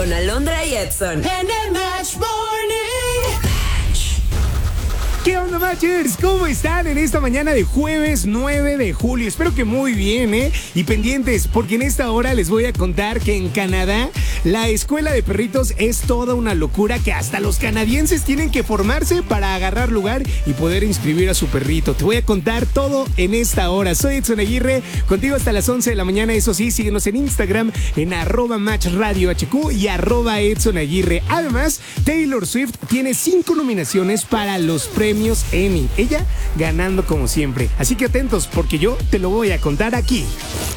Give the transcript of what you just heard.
con Alondra y Edson. En el Match Morning. ¿Qué onda, Matchers? ¿Cómo están en esta mañana de jueves 9 de julio? Espero que muy bien, ¿eh? Y pendientes, porque en esta hora les voy a contar que en Canadá la escuela de perritos es toda una locura, que hasta los canadienses tienen que formarse para agarrar lugar y poder inscribir a su perrito. Te voy a contar todo en esta hora. Soy Edson Aguirre, contigo hasta las 11 de la mañana. Eso sí, síguenos en Instagram en @matchradiohq y @Edson Aguirre. Además, Taylor Swift tiene 5 nominaciones para los premios Emmy. Ella ganando como siempre. Así que atentos, porque yo te lo voy a contar aquí.